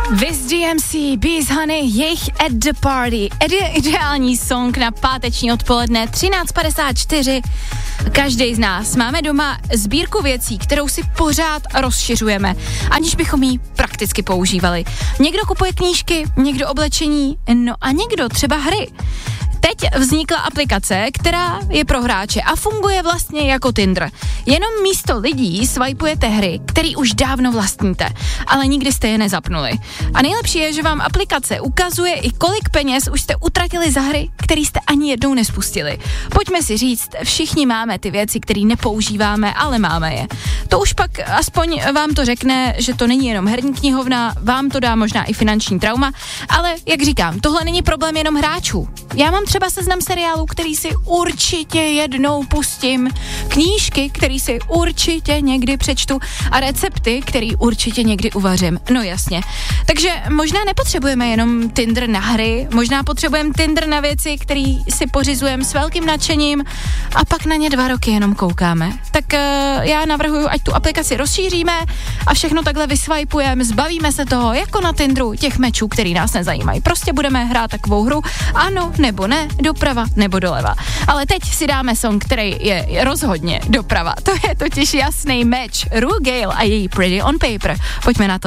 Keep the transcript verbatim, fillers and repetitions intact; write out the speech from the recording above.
Viz D M C, Bees Honey, jejich At The Party. Ide- ideální song na páteční odpoledne, třináct padesát čtyři. Každý z nás máme doma sbírku věcí, kterou si pořád rozšiřujeme, aniž bychom ji prakticky používali. Někdo kupuje knížky, někdo oblečení, no a někdo třeba hry. Teď vznikla aplikace, která je pro hráče a funguje vlastně jako Tinder. Jenom místo lidí swipujete hry, který už dávno vlastníte, ale nikdy jste je nezapnuli. A nejlepší je, že vám aplikace ukazuje i kolik peněz už jste utratili za hry, který jste ani jednou nespustili. Pojďme si říct, všichni máme ty věci, které nepoužíváme, ale máme je. To už pak aspoň vám to řekne, že to není jenom herní knihovna, vám to dá možná i finanční trauma, ale jak říkám, tohle není problém jenom hráčů. Já mám třeba seznam seriálů, který si určitě jednou pustím, knížky, který si určitě někdy přečtu a recepty, který určitě někdy uvařím. No jasně. Takže možná nepotřebujeme jenom Tinder na hry, možná potřebujeme Tinder na věci, které si pořizujeme s velkým nadšením a pak na ně dva roky jenom koukáme. Tak uh, já navrhuju, ať tu aplikaci rozšíříme a všechno takhle vyswipujeme, zbavíme se toho, jako na Tinderu, těch mečů, který nás nezajímají. Prostě budeme hrát takovou hru, ano nebo ne, doprava nebo doleva. Ale teď si dáme song, který je rozhodně doprava. To je totiž jasný meč. Rue Gale a její Pretty on Paper. Pojďme na to.